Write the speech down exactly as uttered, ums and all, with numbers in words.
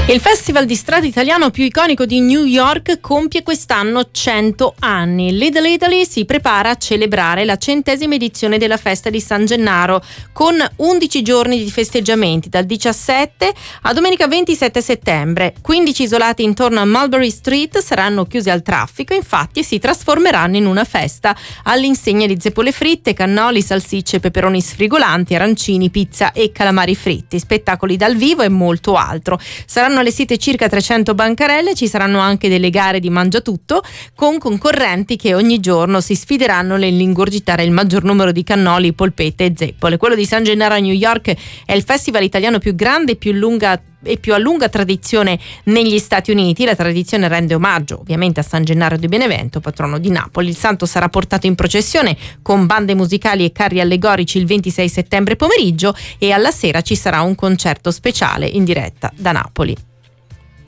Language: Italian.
Il festival di strada italiano più iconico di New York compie quest'anno cento anni. Little Italy si prepara a celebrare la centesima edizione della festa di San Gennaro con undici giorni di festeggiamenti dal diciassette a domenica ventisette settembre. quindici isolati intorno a Mulberry Street saranno chiusi al traffico, infatti, e si trasformeranno in una festa all'insegna di zeppole fritte, cannoli, salsicce, peperoni sfrigolanti, arancini, pizza e calamari fritti, spettacoli dal vivo e molto altro. Saranno allestite circa trecento bancarelle, ci saranno anche delle gare di mangiatutto con concorrenti che ogni giorno si sfideranno nell'ingurgitare il maggior numero di cannoli, polpette e zeppole. Quello di San Gennaro a New York è il festival italiano più grande e più lunga e più a lunga tradizione negli Stati Uniti. La tradizione rende omaggio ovviamente a San Gennaro di Benevento, patrono di Napoli. Il santo sarà portato in processione con bande musicali e carri allegorici il ventisei settembre pomeriggio e alla sera ci sarà un concerto speciale in diretta da Napoli.